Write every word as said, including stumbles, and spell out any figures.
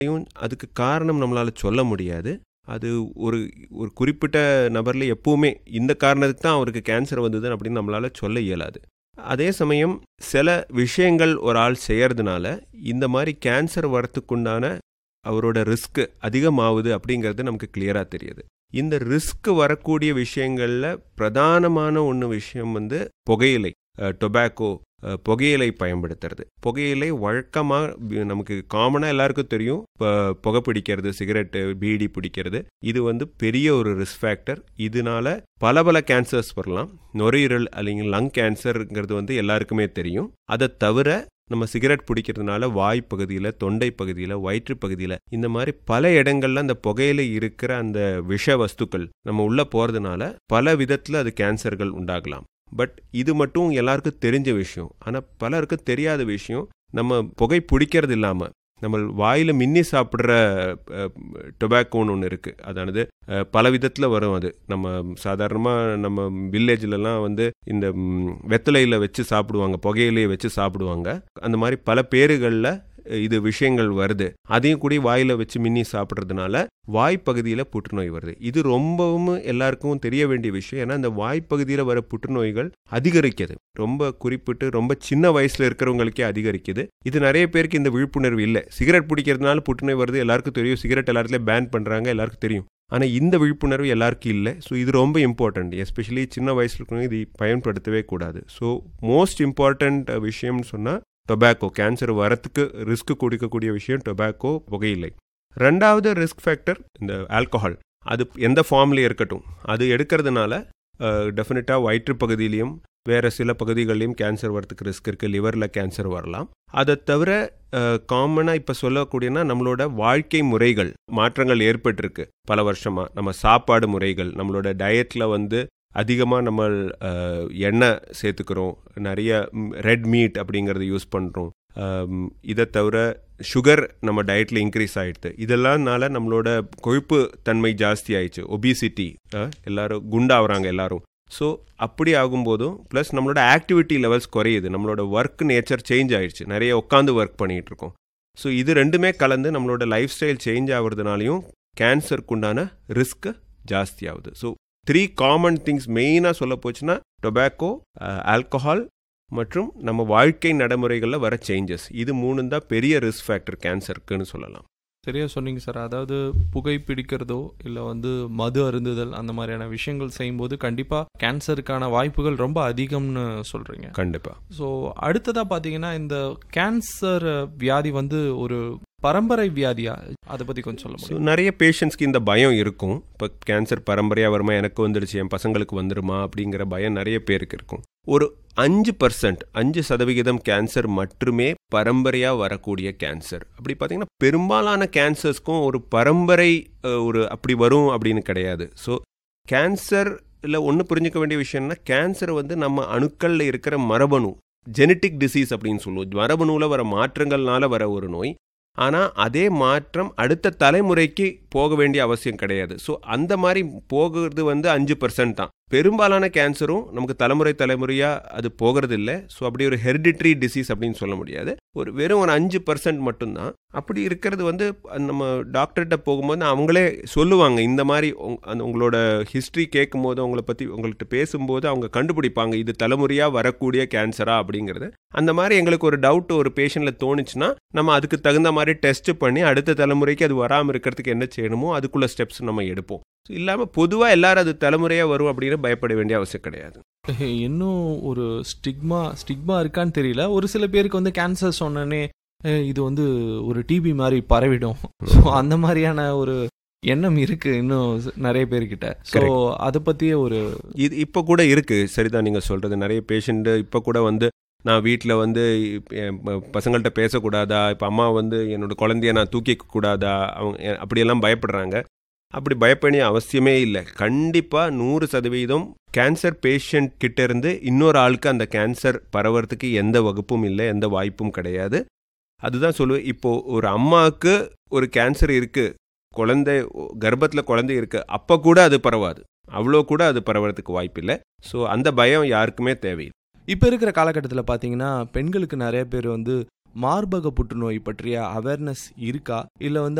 அதுக்கு காரணம் நம்மளால் சொல்ல முடியாது. அது ஒரு ஒரு குறிப்பிட்ட நபரில் எப்போவுமே இந்த காரணத்துக்கு தான் அவருக்கு கேன்சர் வந்தது அப்படின்னு நம்மளால் சொல்ல இயலாது. அதே சமயம் சில விஷயங்கள் ஒரு ஆள் செய்யறதுனால இந்த மாதிரி கேன்சர் வரத்துக்குண்டான அவரோட ரிஸ்க் அதிகமாகுது அப்படிங்கிறது நமக்கு கிளியராக தெரியுது. இந்த ரிஸ்க் வரக்கூடிய விஷயங்களில் பிரதானமான ஒன்று விஷயம் வந்து புகையிலை, டொபாக்கோ, புகையிலை பயன்படுத்துறது. புகையிலை வழக்கமாக நமக்கு காமனாக எல்லாருக்கும் தெரியும். இப்போ புகை பிடிக்கிறது, சிகரெட்டு, பீடி பிடிக்கிறது, இது வந்து பெரிய ஒரு ரிஸ்க் ஃபேக்டர். இதனால பல பல கேன்சர்ஸ் வரலாம். நுரையீரல் அல்லது லங் கேன்சருங்கிறது வந்து எல்லாருக்குமே தெரியும். அதை தவிர நம்ம சிகரெட் பிடிக்கிறதுனால வாய் பகுதியில், தொண்டை பகுதியில், வயிற்று பகுதியில், இந்த மாதிரி பல இடங்கள்ல அந்த புகையில இருக்கிற அந்த விஷ வஸ்துக்கள் நம்ம உள்ள போகிறதுனால பல விதத்தில் அது கேன்சர்கள் உண்டாகலாம். பட் இது மட்டும் எல்லாருக்கும் தெரிஞ்ச விஷயம். ஆனால் பலருக்கு தெரியாத விஷயம், நம்ம புகை பிடிக்கிறது இல்லாமல் நம்ம வாயில் மின்னி சாப்பிட்ற டொபாக்கோன்னு ஒன்று இருக்குது. அதானது பல விதத்தில் வரும். அது நம்ம சாதாரணமாக நம்ம வில்லேஜ்லலாம் வந்து இந்த வெத்தலையில் வச்சு சாப்பிடுவாங்க, புகையிலையை வச்சு சாப்பிடுவாங்க. அந்த மாதிரி பல பேருகளில் இது விஷயங்கள் வருது. அதையும் கூட வாயில் வச்சு மின்னி சாப்பிட்றதுனால வாய்ப்பகுதியில் புற்றுநோய் வருது. இது ரொம்பவும் எல்லாருக்கும் தெரிய வேண்டிய விஷயம். ஏன்னா இந்த வாய்ப்பகுதியில் வர புற்றுநோய்கள் அதிகரிக்குது. ரொம்ப குறிப்பிட்டு ரொம்ப சின்ன வயசில் இருக்கிறவங்களுக்கே அதிகரிக்குது. இது நிறைய பேருக்கு இந்த விழிப்புணர்வு இல்லை. சிகரெட் பிடிக்கிறதுனால புற்றுநோய் வருது எல்லாருக்கும் தெரியும். சிகரெட் எல்லாத்துலேயும் பேன் பண்ணுறாங்க, எல்லாருக்கும் தெரியும். ஆனால் இந்த விழிப்புணர்வு எல்லாருக்கும் இல்லை. ஸோ இது ரொம்ப இம்பார்ட்டண்ட். எஸ்பெஷலி சின்ன வயசில் இருக்கிறவங்க இது பயன்படுத்தவே கூடாது. ஸோ மோஸ்ட் இம்பார்ட்டண்ட் விஷயம்னு சொன்னால் டொபாக்கோ, கேன்சர் வரத்துக்கு ரிஸ்க் கொடுக்கக்கூடிய விஷயம் டொபாக்கோ, புகையிலை. ரெண்டாவது ரிஸ்க் ஃபேக்டர் இந்த ஆல்கஹால். அது எந்த ஃபார்ம்லேயே இருக்கட்டும், அது எடுக்கிறதுனால டெஃபினட்டாக வயிற்று பகுதியிலையும் வேறு சில பகுதிகளிலையும் கேன்சர் வரத்துக்கு ரிஸ்க் இருக்குது. லிவரில் கேன்சர் வரலாம். அதை தவிர காமனாக இப்போ சொல்லக்கூடியனா நம்மளோட வாழ்க்கை முறைகள் மாற்றங்கள் ஏற்பட்டிருக்கு பல வருஷமாக. நம்ம சாப்பாடு முறைகள், நம்மளோட டயட்டில் வந்து அதிகமாக நம்ம எண்ணெய் சேர்த்துக்கிறோம், நிறைய ரெட் மீட் அப்படிங்கிறத யூஸ் பண்ணுறோம். இதை தவிர சுகர் நம்ம டயட்டில் இன்க்ரீஸ் ஆகிடுது. இதெல்லாம்னால நம்மளோட கொழுப்பு தன்மை ஜாஸ்தி ஆயிடுச்சு, ஒபிசிட்டி, எல்லாரும் குண்டாகிறாங்க எல்லாரும். ஸோ அப்படி ஆகும்போதும் ப்ளஸ் நம்மளோட ஆக்டிவிட்டி லெவல்ஸ் குறையுது. நம்மளோட ஒர்க் நேச்சர் சேஞ்ச் ஆகிடுச்சு, நிறைய உட்காந்து ஒர்க் பண்ணிகிட்டு இருக்கோம். ஸோ இது ரெண்டுமே கலந்து நம்மளோட லைஃப் ஸ்டைல் சேஞ்ச் ஆகுறதுனாலையும் கேன்சருக்கு உண்டான ரிஸ்க்கு ஜாஸ்தி ஆகுது. ஸோ த்ரீ காமன் திங்ஸ் மெயினாக சொல்ல போச்சுன்னா டொபாக்கோ, ஆல்கஹால் மற்றும் நம்ம வாழ்க்கை நடைமுறைகளில் வர சேஞ்சஸ், இது மூணு தான் பெரிய ரிஸ்க் ஃபேக்டர் கேன்சருக்குன்னு சொல்லலாம். சரியா சொன்னீங்க சார். அதாவது புகை பிடிக்கிறதோ இல்லை வந்து மது அருந்துதல் அந்த மாதிரியான விஷயங்கள் செய்யும்போது கண்டிப்பாக கேன்சருக்கான வாய்ப்புகள் ரொம்ப அதிகம்னு சொல்கிறீங்க. கண்டிப்பாக. ஸோ அடுத்ததாக பார்த்தீங்கன்னா இந்த கேன்சர் வியாதி வந்து ஒரு பரம்பரை வியாதியா, அதை பற்றி கொஞ்சம் சொல்ல முடியும்? நிறைய பேஷண்ட்ஸ்க்கு இந்த பயம் இருக்கும். இப்போ கேன்சர் பரம்பரையாக வருமா, எனக்கு வந்துடுச்சு, என் பசங்களுக்கு வந்துடுமா அப்படிங்கிற பயம் நிறைய பேருக்கு இருக்கும். ஒரு அஞ்சு பர்சன்ட் அஞ்சு சதவிகிதம் கேன்சர் மட்டுமே பரம்பரையாக வரக்கூடிய கேன்சர். அப்படி பார்த்தீங்கன்னா பெரும்பாலான கேன்சர்ஸ்க்கும் ஒரு பரம்பரை ஒரு அப்படி வரும் அப்படின்னு கிடையாது. ஸோ கேன்சர் இல்லை ஒன்று புரிஞ்சுக்க வேண்டிய விஷயம்னா, கேன்சர் வந்து நம்ம அணுக்களில் இருக்கிற மரபணு, ஜெனட்டிக் டிசீஸ் அப்படின்னு சொல்லுவோம். மரபணுவில் வர மாற்றங்கள்னால வர ஒரு நோய். ஆனால் அதே மாற்றம் அடுத்த தலைமுறைக்கு போக வேண்டிய அவசியம் கிடையாது. ஸோ அந்த மாதிரி போகிறது வந்து அஞ்சு பர்சன்ட் தான். பெரும்பாலான கேன்சரும் நமக்கு தலைமுறை தலைமுறையாக அது போகிறது இல்லை. ஸோ அப்படி ஒரு ஹெரிடிட்ரி டிசீஸ் அப்படின்னு சொல்ல முடியாது. ஒரு வெறும் ஒரு அஞ்சு பர்சன்ட் மட்டும்தான். அப்படி இருக்கிறது வந்து நம்ம டாக்டர்கிட்ட போகும்போது அவங்களே சொல்லுவாங்க, இந்த மாதிரி அந்த உங்களோட ஹிஸ்ட்ரி கேட்கும் போது, அவங்கள பற்றி உங்கள்கிட்ட பேசும்போது அவங்க கண்டுபிடிப்பாங்க இது தலைமுறையாக வரக்கூடிய கேன்சரா அப்படிங்கிறது. அந்த மாதிரி எங்களுக்கு ஒரு டவுட் ஒரு பேஷண்ட்டில் தோணுச்சுன்னா நம்ம அதுக்கு தகுந்த மாதிரி டெஸ்ட் பண்ணி அடுத்த தலைமுறைக்கு அது வராமல் இருக்கிறதுக்கு என்ன செய்யணுமோ அதுக்குள்ள ஸ்டெப்ஸ் நம்ம எடுப்போம். இல்லாமல் பொதுவாக எல்லாரும் அது தலைமுறையாக வரும் அப்படின்னு பயப்பட வேண்டிய அவசியம் கிடையாது. இன்னும் ஒரு ஸ்டிக்மா ஸ்டிக்மா இருக்கான்னு தெரியல. ஒரு சில பேருக்கு வந்து கேன்சர் சொன்னே இது வந்து ஒரு டிபி மாதிரி பரவிடும், ஸோ அந்த மாதிரியான ஒரு எண்ணம் இருக்கு இன்னும் நிறைய பேர்கிட்ட. ஸோ அதை பற்றியே ஒரு இது இப்போ கூட இருக்குது. சரிதான் நீங்கள் சொல்கிறது. நிறைய பேஷண்ட்டு இப்போ கூட வந்து நான் வீட்டில் வந்து பசங்கள்கிட்ட பேசக்கூடாதா, இப்போ அம்மா வந்து என்னோட குழந்தைய நான் தூக்கிக்க கூடாதா, அவங்க அப்படியெல்லாம் பயப்படுறாங்க. அப்படி பயப்படிய அவசியமே இல்லை. கண்டிப்பாக நூறு சதவீதம் கேன்சர் பேஷண்ட் கிட்ட இருந்து இன்னொரு ஆளுக்கு அந்த கேன்சர் பரவறதுக்கு எந்த வகுப்பும் இல்லை, எந்த வாய்ப்பும் கிடையாது. அதுதான் சொல்லுவேன். இப்போது ஒரு அம்மாவுக்கு ஒரு கேன்சர் இருக்குது, குழந்தை கர்ப்பத்தில் குழந்தை இருக்குது, அப்போ கூட அது பரவாது, அவ்வளோ கூட அது பரவறதுக்கு வாய்ப்பு இல்லை. ஸோ அந்த பயம் யாருக்குமே தேவையில்லை. இப்போ இருக்கிற காலகட்டத்தில் பார்த்தீங்கன்னா பெண்களுக்கு நிறைய பேர் வந்து மார்பக புற்றுநோய் பற்றிய அவேர்னஸ் இருக்கா, இல்லை வந்து